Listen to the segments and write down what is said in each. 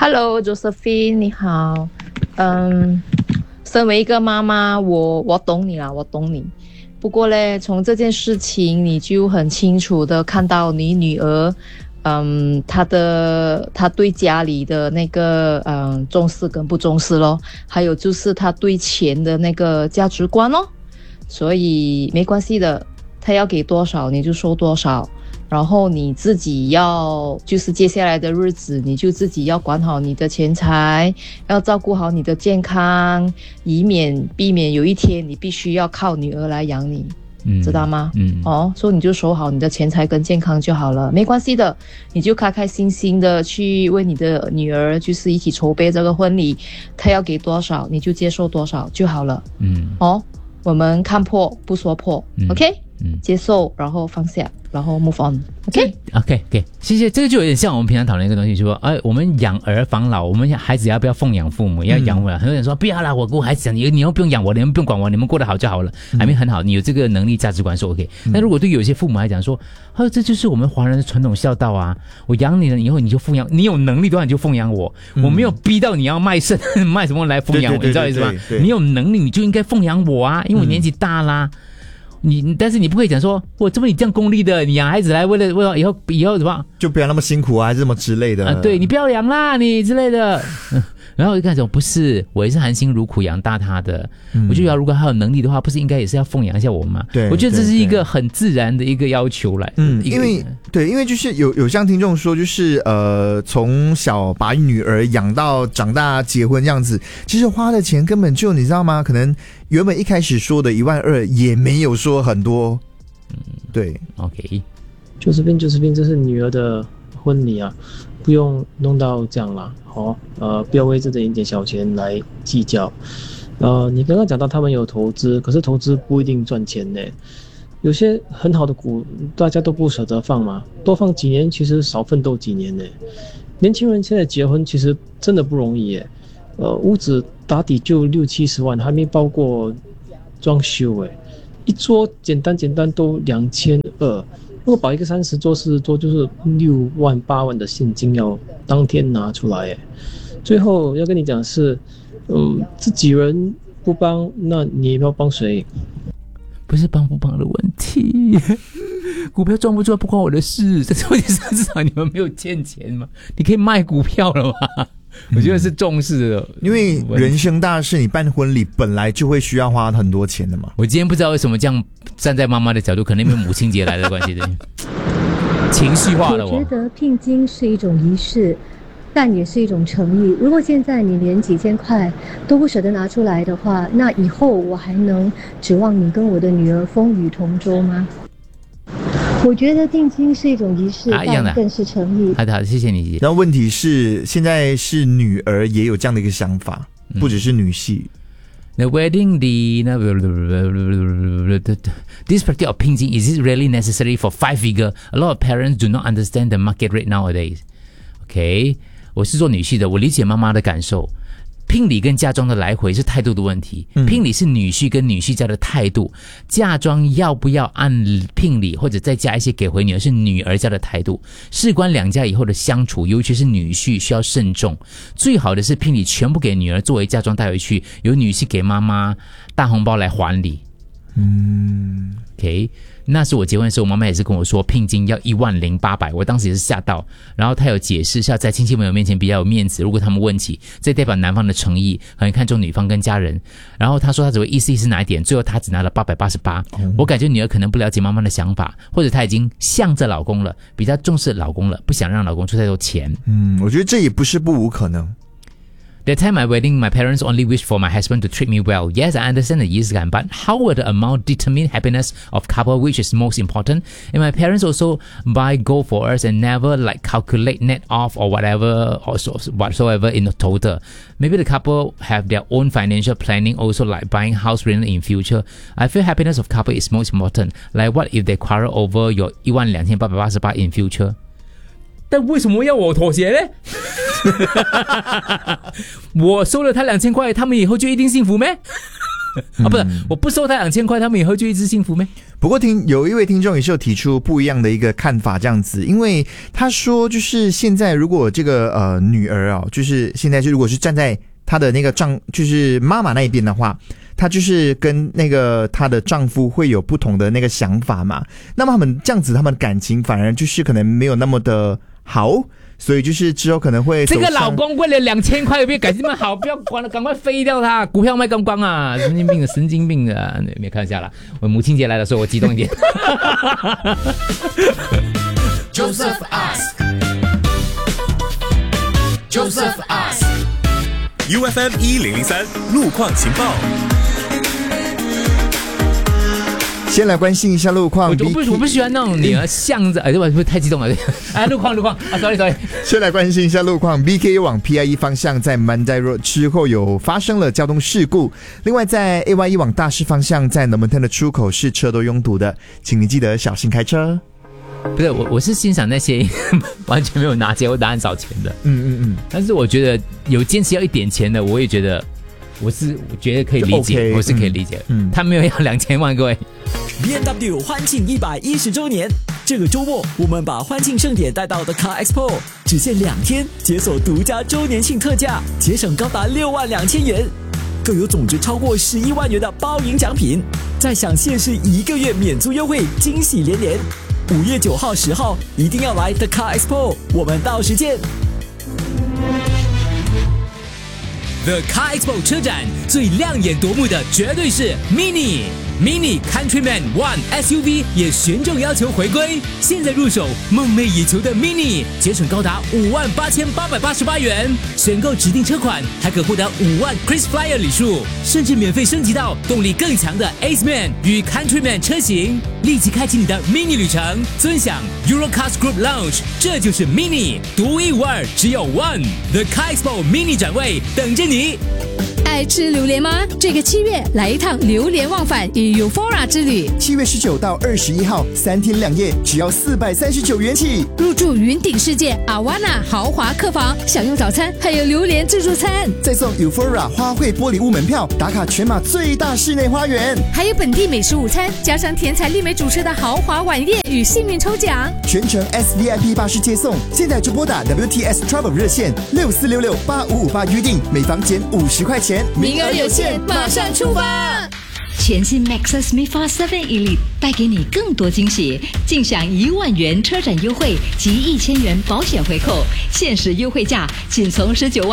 Hello Josephine， 你好。身为一个妈妈，我懂你啦，我懂你。不过呢，从这件事情你就很清楚的看到你女儿，她对家里的那个重视跟不重视咯，还有就是她对钱的那个价值观咯。所以没关系的，她要给多少你就收多少。然后你自己就是接下来的日子，你就自己要管好你的钱财，要照顾好你的健康，避免有一天你必须要靠女儿来养你，知道吗？所以你就守好你的钱财跟健康就好了，没关系的，你就开开心心的去为你的女儿就是一起筹备这个婚礼，她要给多少你就接受多少就好了。我们看破不说破，OK？接受，然后放下，然后 move on。OK， 谢谢。这个就有点像我们平常讨论一个东西，就说，我们养儿防老，我们孩子要不要奉养父母，要养我。很多人说不要啦，我孩子讲你又不用养我，你们不用管我，你们过得好就好了。还没很好，你有这个能力价值观说 OK。但如果对有些父母来讲说，这就是我们华人的传统孝道啊，我养你了以后你就奉养，你有能力的话你就奉养我，我没有逼到你要卖肾卖什么来奉养我，你知道意思吗？你有能力你就应该奉养我啊，因为我年纪大啦。但是你不可以讲说，你这样功利的，你养孩子来为了以后怎么就不要那么辛苦啊，还是什么之类的。 对，你不要养啦，你之类的。然后我就跟他讲，不是，我也是含辛茹苦养大他的。我觉得如果他有能力的话，不是应该也是要奉养一下我们吗？ 对， 我觉得这是一个很自然的一个要求来。 因为就是有像听众说，就是从小把女儿养到长大结婚这样子，其实花的钱根本就你知道吗？可能原本一开始说的12000也没有说很多。对 ，OK。 Josephine， 这是女儿的婚礼啊，不用弄到这样啦，不要为这一点小钱来计较。你刚刚讲到他们有投资，可是投资不一定赚钱呢。有些很好的股，大家都不舍得放嘛，多放几年，其实少奋斗几年呢。年轻人现在结婚其实真的不容易耶，屋子打底就60-70万，还没包括装修耶，一桌简单都2200。如果保一个30桌40桌，就是6万8万的现金要当天拿出来耶。最后要跟你讲是，自己人不帮，那你要帮谁？ 不是帮不帮的问题，股票赚不赚不关我的事。这问题是至少你们没有欠钱嘛，你可以卖股票了嘛。我觉得是重视的， 因为人生大事，你办婚礼本来就会需要花很多钱的嘛。 我今天不知道为什么这样站在妈妈的角度，可能因为母亲节来的关系的，情绪化了。 我觉得聘金是一种仪式，但也是一种诚意。如果现在你连几千块都不舍得拿出来的话，那以后我还能指望你跟我的女儿风雨同舟吗？我觉得定金是一种仪式，但更是诚意。 好的，谢谢你。 然后问题是，现在是女儿也有这样的一个想法，不只是女婿。 The wedding, this practice of 聘金 is it really necessary for 5-figure? A lot of parents do not understand the market rate nowadays. OK， 我是做女婿的，我理解妈妈的感受。聘礼跟嫁妆的来回是态度的问题，聘礼是女婿跟女婿家的态度，嫁妆要不要按聘礼或者再加一些给回女儿是女儿家的态度。事关两家以后的相处，尤其是女婿需要慎重。最好的是聘礼全部给女儿作为嫁妆带回去，由女婿给妈妈大红包来还礼。OK， 那是我结婚的时候，我妈妈也是跟我说聘金要10800，我当时也是吓到。然后她有解释是要在亲戚朋友面前比较有面子，如果他们问起，这代表男方的诚意，很看重女方跟家人。然后她说她只会意思哪一点，最后她只拿了888。我感觉女儿可能不了解妈妈的想法，或者她已经向着老公了，比较重视老公了，不想让老公出太多钱。 我觉得这也不是不无可能。 That time my wedding, my parents only wished for my husband to treat me well. Yes, I understand the 仪式感, but how will the amount determine happiness of couple, which is most important? And my parents also buy gold for us and never calculate net off or whatsoever in the total. Maybe the couple have their own financial planning, also like buying house rental in future. I feel happiness of couple is most important. Like what if they quarrel over your 12888 in future?但为什么要我妥协呢？我收了他2000块，他们以后就一定幸福咩？ 啊，不是，我不收他2000块，他们以后就一直幸福咩？ 不过有一位听众也是有提出不一样的一个看法，这样子，因为他说就是现在如果这个女儿啊，就是现在就如果是站在她的那个就是妈妈那一边的话，她就是跟那个她的丈夫会有不同的那个想法嘛，那么他们这样子，他们的感情反而就是可能没有那么的好。所以就是之后可能会这个老公为了2000块别感情那么好，不要管了，赶快飞掉他，股票卖光光啊！神经病的，神经病的，没开玩笑啦。我母亲节来的时候我激动一点。 Joseph Ask UFM 1003路况情报。 先来关心一下路况。 我不喜欢那种女儿向着，会不会太激动了？路况啊 ，sorry。 先来关心一下路况。BKU 往 PIE 方向在 Mandai Road 之后有发生了交通事故。另外在 AYE 往大市方向在 Normanton 的出口是车都拥堵的，请你记得小心开车。 不是我是欣赏那些完全没有拿结果答案少钱的，但是我觉得有坚持要一点钱的，我也觉得我觉得可以理解，我是可以理解。他没有要2000万，各位。 BMW 欢庆110周年，这个周末我们把欢庆盛典带到的 Car Expo， 只限2天，解锁独家周年庆特价，节省高达62000元，更有总值超过11万元的包赢奖品，再享限时1个月免租优惠，惊喜连连。5月9号、10号一定要来 The Car Expo， 我们到时见。 The Car Expo 车展最亮眼夺目的绝对是 Mini Countryman One SUV 也旋重要求回归，现在入手梦寐以求的 Mini， 节省高达58888元，选购指定车款还可获得5万 KrisFlyer 礼数，甚至免费升级到动力更强的 Aceman 与 Countryman 车型，立即开启你的 Mini 旅程，尊享 Eurocars Group Lounge， 这就是 Mini， 独一无二，只有 One。 The Car Expo Mini 展位等着你。 爱吃榴莲吗？这个7月来一趟榴莲忘返与 Euphoria 之旅。 7月19到21号3天2夜，只要439元起。 入住云顶世界 Awana 豪华客房，享用早餐，还有榴莲自助餐， 再送 Euphoria 花卉玻璃屋门票，打卡全马最大室内花园， 还有本地美食午餐，加上甜彩丽美主持的豪华晚宴与幸运抽奖， 全程 SVIP 巴士接送。现在就拨打 WTS Travel 热线64668558预定，每房减50块钱， 名额有限，马上出发！ 全新 Maxus MIFA 7 Elite 带给你更多惊喜，尽享1万元车展优惠及1000元保险回扣，限时优惠价仅从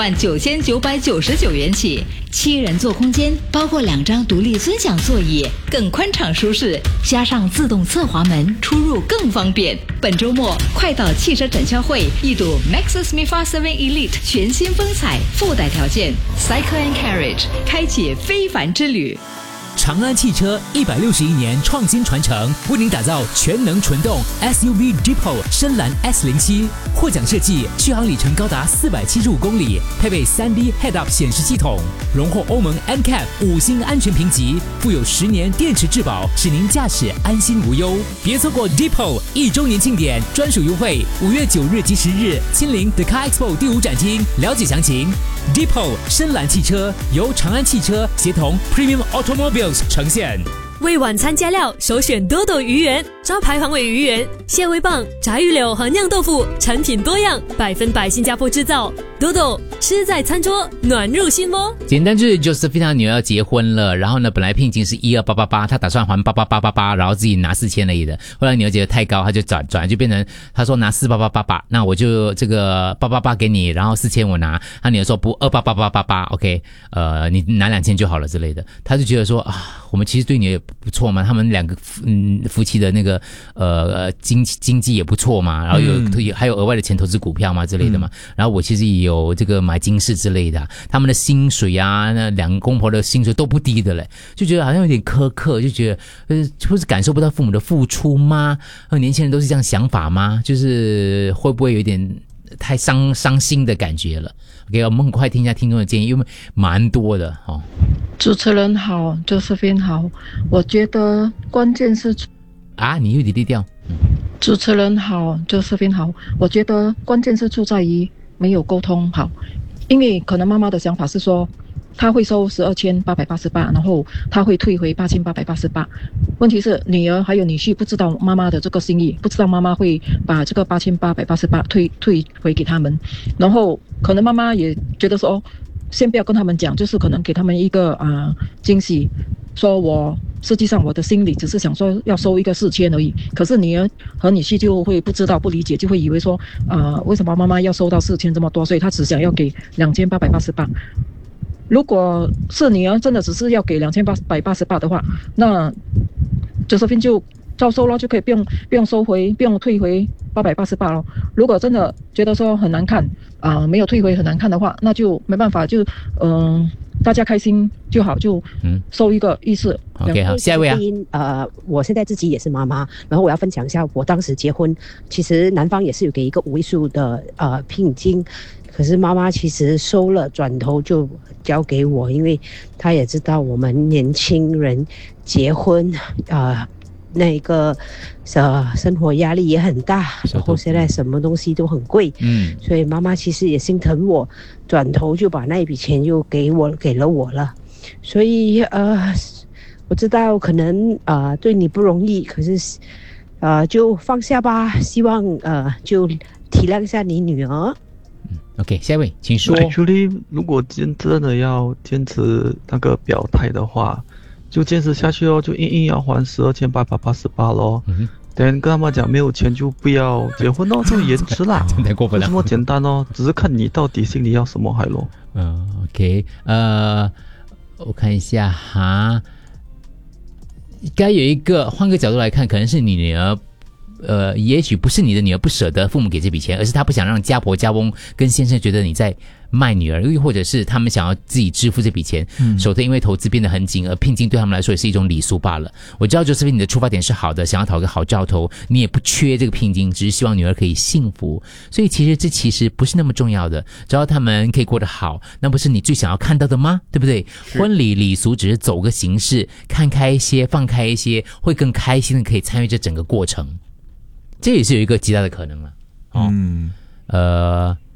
199999元起。7人座空间，包括2张独立尊享座椅，更宽敞舒适，加上自动侧滑门，出入更方便。本周末快到汽车展销会一睹 Maxus MIFA 7 Elite 全新风采，附带条件 Cycle and Carriage 开启非凡之旅。 长安汽车161年创新传承，为您打造全能纯动 SUV Depot 深蓝 S07， 获奖设计，续航里程高达475公里，配备 3D Head-Up 显示系统，荣获欧盟 NCAP 5星安全评级，附有10年电池质保，使您驾驶安心无忧。别错过 Depot 1周年庆典专属优惠，5月9日及10日亲临 The Car Expo 第5展厅，了解详情。Depot 深蓝汽车由长安汽车协同 Premium Automobiles 呈现。 为晚餐加料，首选多多鱼圆，招牌黄尾鱼圆、蟹味棒、炸鱼柳和酿豆腐，产品多样，100%新加坡制造。多多吃在餐桌，暖入心窝。 简单就是 Josephine 女儿要结婚了，然后呢，本来聘金是12888，她打算还8888，然后自己拿4000而已的。后来女儿觉得太高，她就转就变成她说拿48888，那我就这个888给你，然后4000我拿。她女儿说不2888888，OK， 你拿2000就好了之类的。她就觉得说啊，我们其实对你也不错嘛，他们2个夫妻的那个经济也不错嘛，然后还有额外的钱投资股票嘛之类的嘛。然后我其实也有这个买金饰之类的，他们的薪水啊，那2个公婆的薪水都不低的嘞，就觉得好像有点苛刻，就觉得或是感受不到父母的付出吗？年轻人都是这样想法吗？就是会不会有点太伤心的感觉了 ？OK， 我们很快听一下听众的建议，因为蛮多的哦。 主持人好，Josephine好，我觉得关键是啊，你有点低调。 主持人好，Josephine好，我觉得关键是出在于没有沟通好，因为可能妈妈的想法是说， 他会收12888，然后他会退回8888。问题是女儿还有女婿不知道妈妈的这个心意，不知道妈妈会把这个8888退回给他们，然后可能妈妈也觉得说先不要跟他们讲，就是可能给他们一个惊喜，说我实际上我的心里只是想说要收一个4000而已，可是女儿和女婿就会不知道不理解，就会以为说为什么妈妈要收到4000这么多，所以他只想要给2888。如果是女儿真的只是要给2888的话，那Josephine就照收咯，就可以不用收回，不用退回888咯。如果真的觉得说很难看没有退回很难看的话，那就没办法，就大家开心就好，就收一个意思。 OK， 好，下一位我现在自己也是妈妈，然后我要分享一下，我当时结婚，其实男方也是有给一个5位数的聘金，可是妈妈其实收了，转头就交给我，因为她也知道我们年轻人结婚那个生活压力也很大，然后现在什么东西都很贵，所以妈妈其实也心疼我，转头就把那一笔钱又给了我了。所以我知道可能对你不容易，可是就放下吧，希望就体谅一下你女儿。 OK， 下一位请说。 Actually， 如果真的要坚持那个表态的话，就坚持下去咯，就硬要还12888咯。等跟他们讲没有钱就不要结婚咯，就延迟啦。 真的太过分了。 这么简单哦，只是看你到底心里要什么还咯。 OK， 我看一下哈，该有一个换个角度来看，可能是你女儿。也许不是你的女儿不舍得父母给这笔钱，而是她不想让家婆家翁跟先生觉得你在卖女儿，又或者是他们想要自己支付这笔钱，手头因为投资变得很紧，而聘金对他们来说也是一种礼俗罢了。我知道Josephine你的出发点是好的，想要讨个好兆头，你也不缺这个聘金，只是希望女儿可以幸福，所以这其实不是那么重要的，只要他们可以过得好，那不是你最想要看到的吗？对不对？婚礼礼俗只是走个形式，看开一些，放开一些，会更开心的可以参与这整个过程。这也是有一个极大的可能了。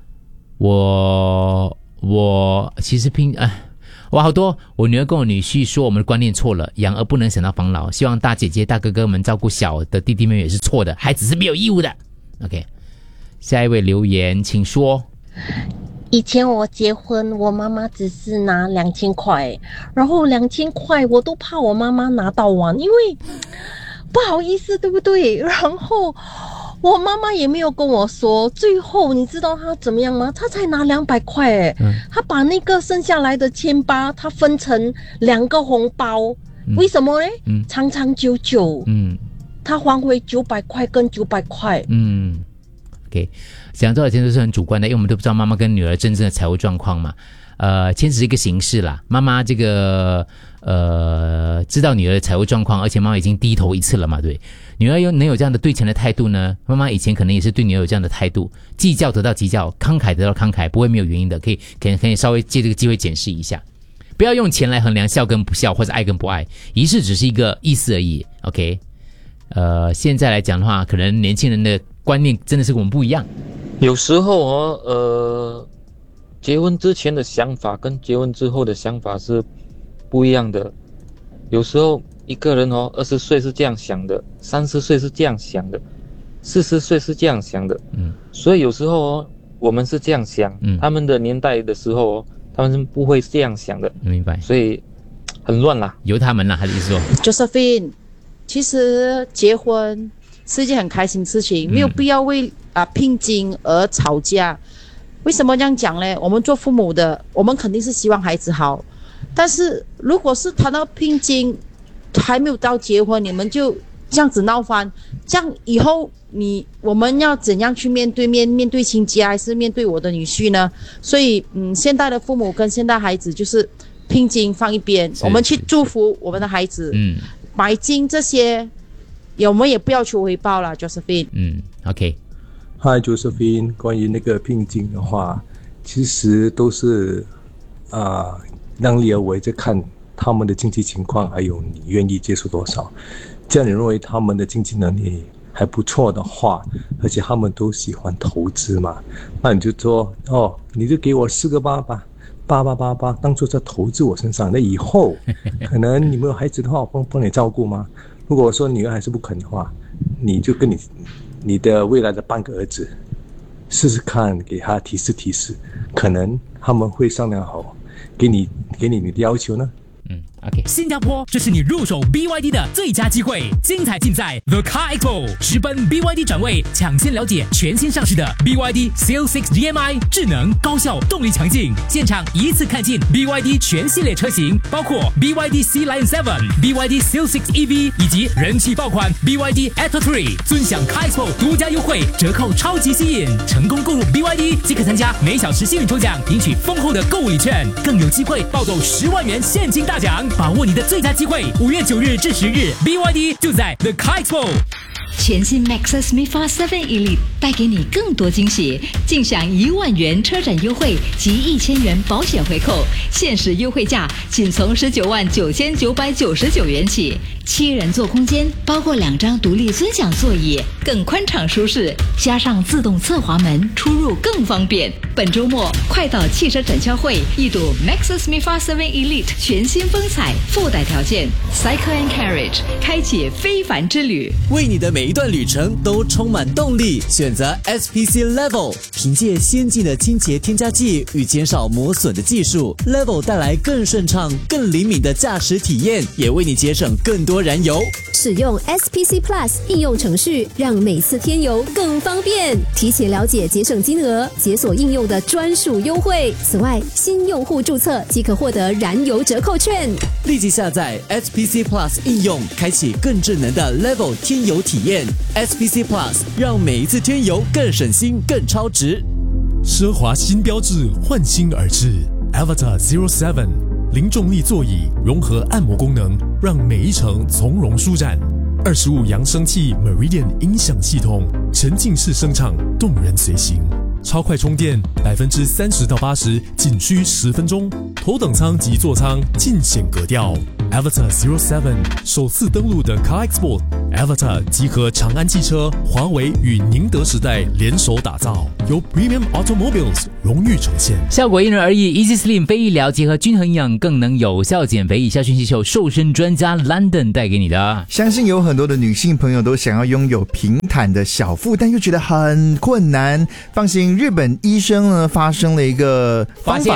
我其实我好多，我女儿跟我女婿说我们的观念错了，养儿不能想到防老，希望大姐姐大哥哥们照顾小的弟弟妹妹也是错的，孩子是没有义务的。OK， 下一位留言请说。 以前我结婚，我妈妈只是拿2000块，然后2000块我都怕我妈妈拿到完，因为不好意思，对不对？然后我妈妈也没有跟我说，最后你知道她怎么样吗？她才拿200块她把那个剩下来的1800她分成2个红包，为什么呢？长长久久，她还回900块跟900块。 OK， 讲多少钱都是很主观的，因为我们都不知道妈妈跟女儿真正的财务状况嘛。其实是一个形式啦，妈妈这个知道女儿的财务状况，而且妈妈已经低头一次了嘛，对。女儿能有这样的对钱的态度呢？妈妈以前可能也是对女儿有这样的态度，计较得到计较，慷慨得到慷慨，不会没有原因的，可以稍微借这个机会检视一下，不要用钱来衡量孝跟不孝或者爱跟不爱，仪式只是一个意思而已。OK， 现在来讲的话，可能年轻人的观念真的是跟我们不一样。 有时候结婚之前的想法跟结婚之后的想法是不一样的。有时候一个人20岁是这样想的，30岁是这样想的，40岁是这样想的。所以有时候我们是这样想，他们的年代的时候他们是不会这样想的。 明白。 所以很乱啦， 由他们啦，还是说 Josephine， 其实结婚是一件很开心的事情，没有必要为聘金而吵架。为什么这样讲呢？我们做父母的，我们肯定是希望孩子好，但是如果是谈到聘金还没有到结婚，你们就这样子闹翻，这样以后我们要怎样去面对亲戚，还是面对我的女婿呢？所以现代的父母跟现代孩子就是聘金放一边，我们去祝福我们的孩子。买金这些我们也不要求回报了 Josephine。 OK。 Hi Josephine， 关于那个聘金的话，其实都是量力而为，就看他们的经济情况，还有你愿意接受多少。既然你认为他们的经济能力还不错的话，而且他们都喜欢投资嘛，那你就说你就给我4个8吧， 8888当初在投资我身上，那以后可能你没有孩子的话，我帮你照顾吗？如果说女儿还是不肯的话，你就跟你的未来的半个儿子试试看，给他提示，可能他们会商量好，给你的要求呢。 OK， 新加坡，这是你入手 BYD 的最佳机会，精彩尽在 The Car Expo， 直奔 BYD 展位，抢先了解全新上市的 BYD Seal6 DMI， 智能、高效、动力强劲，现场一次看尽 BYD 全系列车型，包括 BYD Sea Lion 7、BYD Seal6 EV 以及人气爆款 BYD Atto 3， 尊享 Car Expo 独家优惠，折扣超级吸引，成功购入 BYD 即可参加每小时幸运抽奖，领取丰厚的购物礼券，更有机会抱走10万元现金大奖。把握你的最佳机会，5月9日至10日 ，BYD 就在 The Car Expo。 全新 Maxus MIFA 7 Elite 带给你更多惊喜，尽享1万元车展优惠及1000元保险回扣，限时优惠价仅从199999元起。7人座空间包括2张独立尊享座椅，更宽敞舒适，加上自动侧滑门，出入更方便。本周末快到汽车展销会一睹 Maxus MIFA 7 Elite 全新风采，附带条件 Cycle and Carriage 开启非凡之旅， 为你的每一段旅程都充满动力。选择 SPC Level， 凭借先进的清洁添加剂与减少磨损的技术 ，Level 带来更顺畅、更灵敏的驾驶体验，也为你节省更多燃油。 使用 SPC Plus 应用程序，让每次添油更方便。提前了解节省金额，解锁应用的专属优惠。此外，新用户注册即可获得燃油折扣券。 立即下载 SPC Plus 应用，开启更智能的 Level 添油体验。SPC Plus 让每一次添油更省心、更超值。 奢华新标志焕新而至 ，Avatar 07。零重力座椅融合按摩功能，让每一程从容舒展。25扬声器 Meridian 音响系统，沉浸式声场，动人随行。超快充电，30%到80%，仅需10分钟。头等舱及座舱尽显格调。Avatar 07首次登陆的 Car Expo Avatar 集合长安汽车、华为与宁德时代联手打造，由 Premium Automobiles 荣誉呈现。 效果因人而异 ，Easy Slim 非医疗结合均衡营养，更能有效减肥。以下讯息由瘦身专家 London 带给你的。 相信有很多的女性朋友都想要拥有平坦的小腹，但又觉得很困难。放心，日本医生呢发现了一个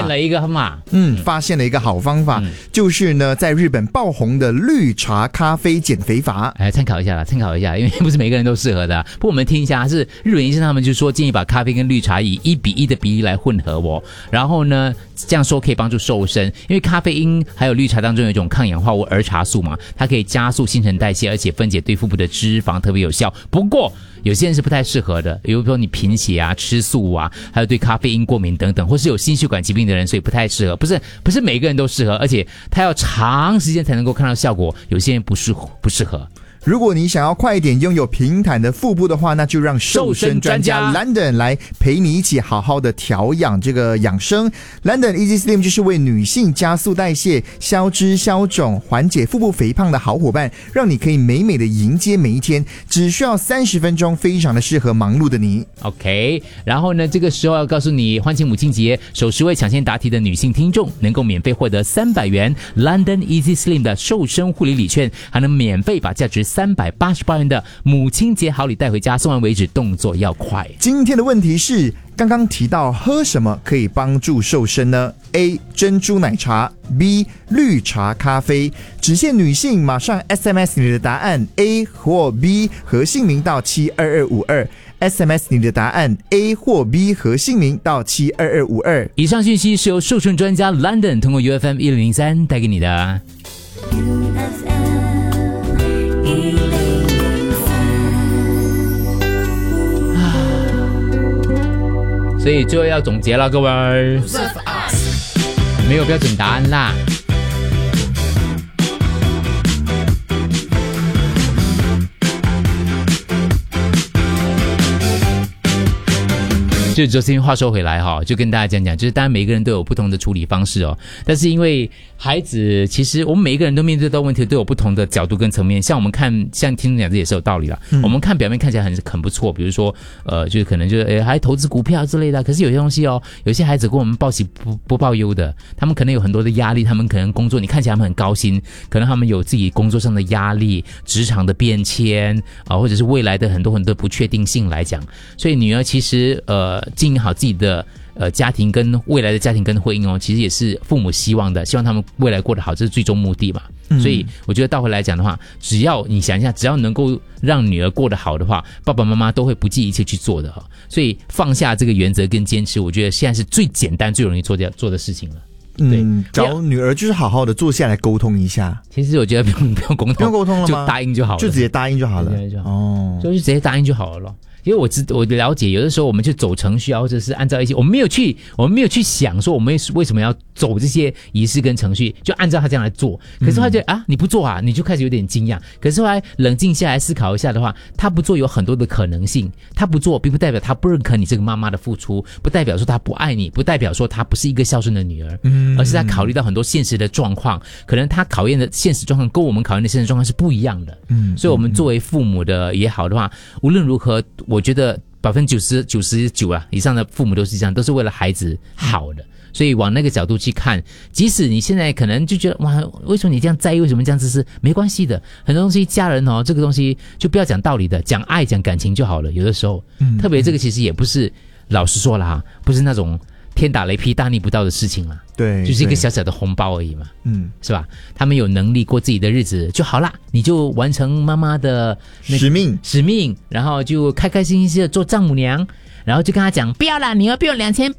好方法，就是呢在日本爆红的绿茶咖啡减肥法。 参考一下，因为不是每个人都适合的。不过我们听一下，是日本医生他们就说建议把咖啡跟绿茶以1:1的比例来混合哦，然后呢这样说可以帮助瘦身，因为咖啡因还有绿茶当中有一种抗氧化物儿茶素嘛，它可以加速新陈代谢，而且分解对腹部的脂肪特别有效。不过有些人是不太适合的，比如说你贫血啊、吃素啊，还有对咖啡因过敏等等，或是有心血管疾病的人，所以不太适合。不是每个人都适合，而且它要长时间才能够看到效果，有些人不适合。 如果你想要快一点拥有平坦的腹部的话，那就让瘦身专家 London 来陪你一起好好的调养这个养生。London Easy Slim 就是为女性加速代谢、消脂消肿、缓解腹部肥胖的好伙伴，让你可以美美的迎接每一天，只需要30分钟，非常的适合忙碌的你。 OK， 然后呢，这个时候要告诉你，欢庆母亲节，首10位抢先答题的女性听众能够免费获得300元 London Easy Slim 的瘦身护理礼券，还能免费把价值388元的母亲节好礼带回家，送完为止，动作要快。 今天的问题是，刚刚提到喝什么可以帮助瘦身呢？ A. 珍珠奶茶， B. 绿茶咖啡。只限女性，马上 SMS 你的答案 A 或 B 和姓名到72252。SMS 你的答案 A 或 B 和姓名到72252。 以上讯息是由瘦身专家 London 通过 UFM 1003带给你的。所以最后要总结了，各位，没有标准答案啦。 就Josephine话说回来哈，就跟大家讲，就是当然每个人都有不同的处理方式哦，但是因为孩子，其实我们每一个人都面对到问题都有不同的角度跟层面。像我们看，像听众讲这也是有道理啦。我们看表面看起来很不错，比如说就是可能就是还投资股票之类的。可是有些东西哦，有些孩子跟我们报喜不报忧的，他们可能有很多的压力，他们可能工作，你看起来他们很高薪，可能他们有自己工作上的压力、职场的变迁或者是未来的很多不确定性来讲，所以女儿其实经营好自己的家庭跟未来的家庭跟婚姻哦，其实也是父母希望的，希望他们未来过得好，这是最终目的嘛。所以我觉得倒回来讲的话，只要你想一下，只要能够让女儿过得好的话，爸爸妈妈都会不计一切去做的哈。所以放下这个原则跟坚持，我觉得现在是最简单、最容易做的事情了。 找女儿就是好好的坐下来沟通一下。 其实我觉得不用沟通， 不用沟通了吗？ 就答应就好了， 就直接答应就好了。 哦，就直接答应就好了咯。因为我了解，有的时候我们去走程序或者是按照一些，我们没有去想说我们为什么要走这些仪式跟程序，就按照他这样来做。可是他觉得你不做啊，你就开始有点惊讶。可是后来冷静下来思考一下的话，他不做有很多的可能性。他不做并不代表他不认可你这个妈妈的付出，不代表说他不爱你，不代表说他不是一个孝顺的女儿，而是他考虑到很多现实的状况，可能他考验的现实状况跟我们考验的现实状况是不一样的。所以我们作为父母的也好的话，无论如何，我觉得99%以上的父母都是这样，都是为了孩子好的。所以往那个角度去看，即使你现在可能就觉得哇，为什么你这样在意，为什么这样自私，没关系的。很多东西家人这个东西就不要讲道理的，讲爱讲感情就好了。有的时候特别这个其实也不是，老实说了哈，不是那种天打雷劈大逆不道的事情啦， 对， 就是一个小小的红包而已嘛，是吧？他们有能力过自己的日子就好啦，你就完成妈妈的使命， 然后就开开心心的做丈母娘，然后就跟他讲，不要啦，女儿不用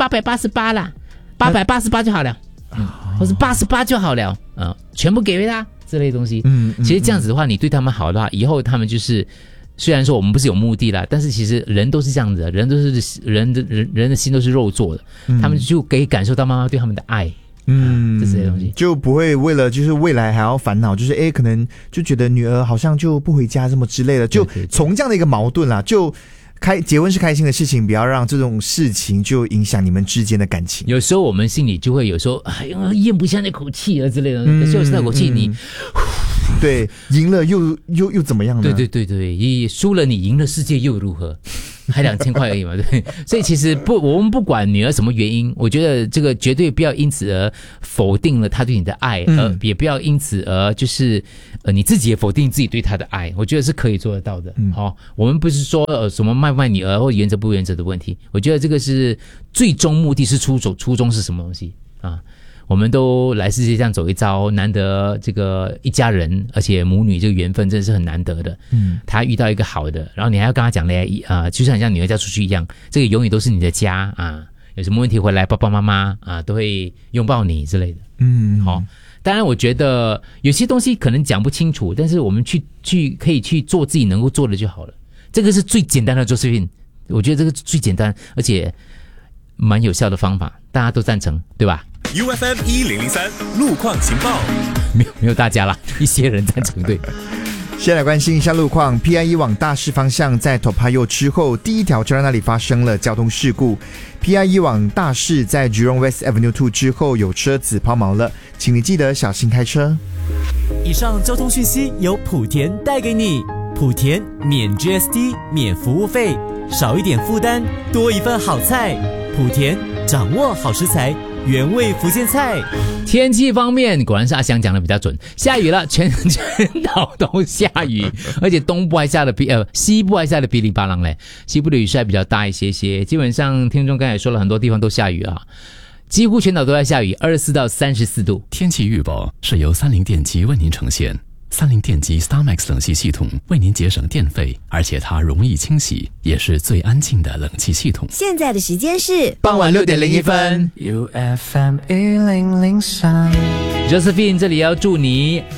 2888啦，888就好了，或是88就好了，全部给他这类东西。其实这样子的话，你对他们好的话，以后他们就是。虽然说我们不是有目的啦，但是其实人都是这样子的，人人的心都是肉做的，他们就可以感受到妈妈对他们的爱，这些东西就不会为了就是未来还要烦恼，就是可能就觉得女儿好像就不回家这么之类的，就从这样的一个矛盾啦，就结婚是开心的事情，不要让这种事情就影响你们之间的感情。 有时候我们心里就会有时候咽不下那口气之类的，就是那口气你。 对，赢了又怎么样呢？ 对，输了你赢了世界又如何？还2000块而已嘛，对。所以其实我们不管女儿什么原因，我觉得这个绝对不要因此而否定了她对你的爱，也不要因此而就是你自己也否定自己对她的爱，我觉得是可以做得到的。我们不是说什么卖不卖女儿或原则不原则的问题，我觉得这个是最终目的是初衷是什么东西啊？我们都来世界上走一遭，难得这个一家人，而且母女这个缘分真的是很难得的。他遇到一个好的，然后你还要跟他讲嘞，就像女儿嫁出去一样，这个永远都是你的家啊。有什么问题回来，爸爸妈妈都会拥抱你之类的。好，当然我觉得有些东西可能讲不清楚，但是我们可以去做自己能够做的就好了。这个是最简单的Josephine，我觉得这个最简单而且蛮有效的方法，大家都赞成，对吧 ？UFM 1003路况情报， 没有大家啦，一些人赞成对。 先来关心一下路况 ，PIE 往大市方向在 Toa Payoh 之后，第一条车道那里发生了交通事故。PIE 往大市在 Jurong West Avenue 2之后有车子抛锚了，请你记得小心开车。 以上交通讯息由莆田带给你，莆田免 GST 免服务费，少一点负担，多一份好菜。莆田掌握好食材。原味福建菜。 天气方面，果然是阿翔讲的比较准，下雨了，全岛都下雨，而且东部还下的西部还下的噼里啪啦嘞，西部的雨势还比较大一些些。基本上听众刚才也说了，很多地方都下雨啊，几乎全岛都在下雨，24到34度。 天气预报是由30电机为您呈现。30电机 StarMax 冷气系统为您节省电费，而且它容易清洗，也是最安静的冷气系统。 现在的时间是傍晚6点01分。 UFM 1003 Josephine 这里要祝你